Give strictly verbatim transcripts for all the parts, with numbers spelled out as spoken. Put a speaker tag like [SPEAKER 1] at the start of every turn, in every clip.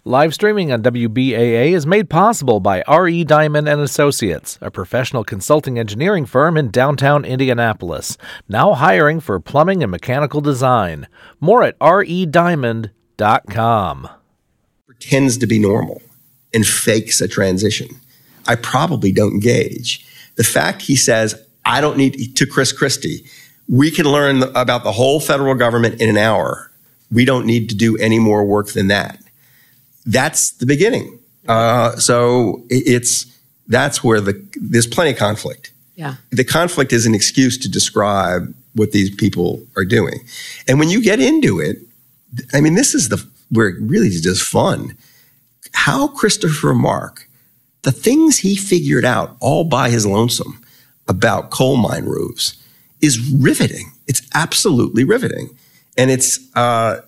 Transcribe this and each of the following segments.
[SPEAKER 1] Live streaming on W B A A is made possible by R E. Diamond and Associates, a professional consulting engineering firm in downtown Indianapolis, now hiring for plumbing and mechanical design. More at R E diamond dot com.
[SPEAKER 2] Pretends to be normal and fakes a transition. I probably don't engage. The fact he says, I don't need to Chris Christie, we can learn about the whole federal government in an hour. We don't need to do any more work than that. That's the beginning. Uh, so it's that's where the there's plenty of conflict.
[SPEAKER 3] Yeah.
[SPEAKER 2] The conflict is an excuse to describe what these people are doing. And when you get into it, I mean, this is the where it really is just fun. How Christopher Mark, the things he figured out all by his lonesome about coal mine roofs is riveting. It's absolutely riveting. And it's, uh,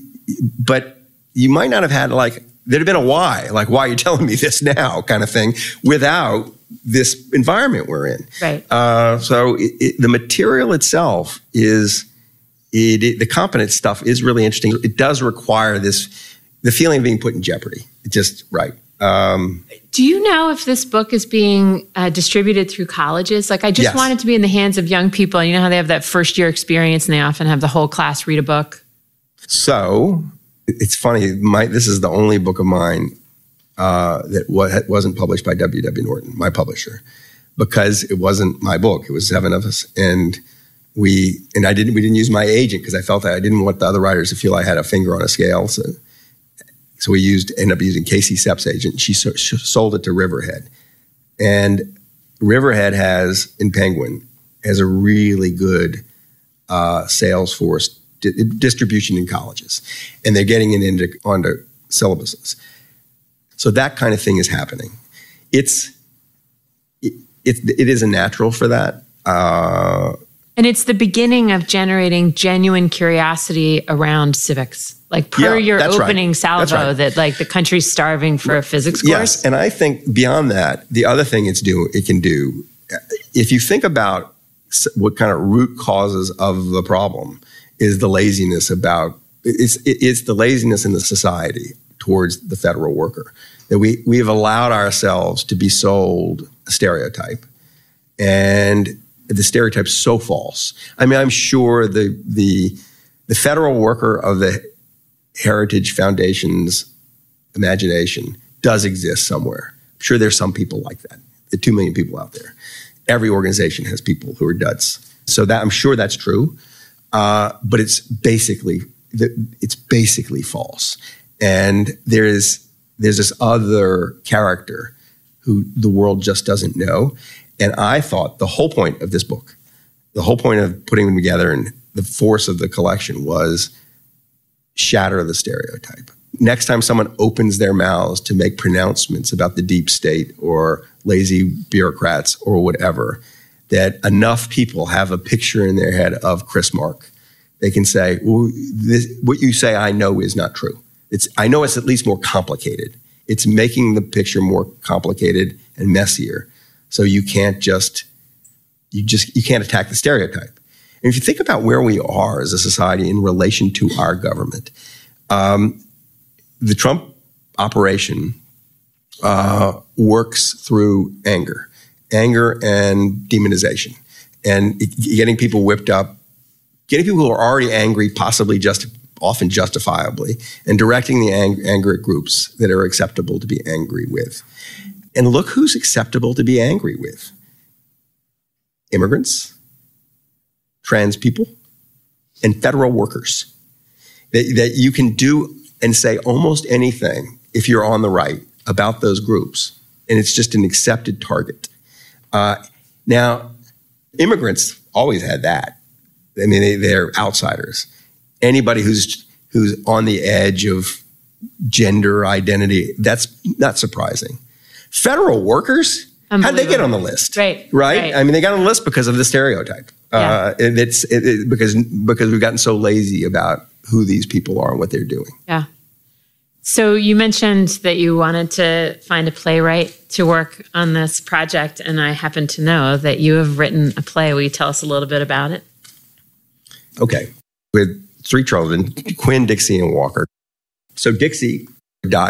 [SPEAKER 2] but you might not have had like, there'd have been a why, like, why are you telling me this now kind of thing without this environment we're in.
[SPEAKER 3] Right.
[SPEAKER 2] Uh, so it, it, the material itself is, it, it, the competent stuff is really interesting. It does require this, the feeling of being put in jeopardy. It's just right. Um,
[SPEAKER 3] Do you know if this book is being uh, distributed through colleges? Like, I just
[SPEAKER 2] yes.
[SPEAKER 3] want it to be in the hands of young people. You know how they have that first year experience and they often have the whole class read a book?
[SPEAKER 2] So it's funny. My, this is the only book of mine uh, that wa- wasn't published by W W. Norton, my publisher, because it wasn't my book. It was seven of us. And we, and I didn't, we didn't use my agent because I felt that I didn't want the other writers to feel I had a finger on a scale. So So we used, ended up using Casey Sepp's agent. She, so, she sold it to Riverhead. And Riverhead has, in Penguin, has a really good uh, sales force, di- distribution in colleges. And they're getting it into, onto syllabuses. So that kind of thing is happening. It's, it, it, it is a natural for that. Uh,
[SPEAKER 3] and it's the beginning of generating genuine curiosity around civics. Like per
[SPEAKER 2] Yeah,
[SPEAKER 3] your
[SPEAKER 2] that's
[SPEAKER 3] opening
[SPEAKER 2] right.
[SPEAKER 3] salvo,
[SPEAKER 2] That's right.
[SPEAKER 3] that like the country's starving for a physics course.
[SPEAKER 2] Yes, and I think beyond that, the other thing it's do it can do, if you think about what kind of root causes of the problem, is the laziness about it's it's the laziness in the society towards the federal worker, that we we have allowed ourselves to be sold a stereotype, and the stereotype's so false. I mean, I'm sure the the the federal worker of the Heritage Foundation's imagination does exist somewhere. I'm sure there's some people like that. There are two million people out there. Every organization has people who are duds. So that I'm sure that's true, uh, but it's basically it's basically false. And there is there's this other character who the world just doesn't know. And I thought the whole point of this book, the whole point of putting them together and the force of the collection was shatter the stereotype. Next time someone opens their mouths to make pronouncements about the deep state or lazy bureaucrats or whatever, that enough people have a picture in their head of Chris Mark. They can say, well, this, what you say I know is not true. It's I know it's at least more complicated. It's making the picture more complicated and messier. So you can't just, you just, you can't attack the stereotype. And if you think about where we are as a society in relation to our government, um, the Trump operation uh, works through anger, anger and demonization, and it, getting people whipped up, getting people who are already angry, possibly just often justifiably, and directing the ang- anger at groups that are acceptable to be angry with. And look who's acceptable to be angry with. Immigrants, trans people, and federal workers. That, that you can do and say almost anything if you're on the right about those groups, and it's just an accepted target. Uh, now, immigrants always had that. I mean, they, they're outsiders. Anybody who's who's on the edge of gender identity, that's not surprising. Federal workers, how'd they get on the list?
[SPEAKER 3] Right,
[SPEAKER 2] right.
[SPEAKER 3] Right.
[SPEAKER 2] I mean, they got on the list because of the stereotype.
[SPEAKER 3] Yeah.
[SPEAKER 2] Uh, and it's it, it, because because we've gotten so lazy about who these people are and what they're doing.
[SPEAKER 3] Yeah. So you mentioned that you wanted to find a playwright to work on this project, and I happen to know that you have written a play. Will you tell us a little bit about it?
[SPEAKER 2] Okay. With three children, Quinn, Dixie, and Walker. So Dixie died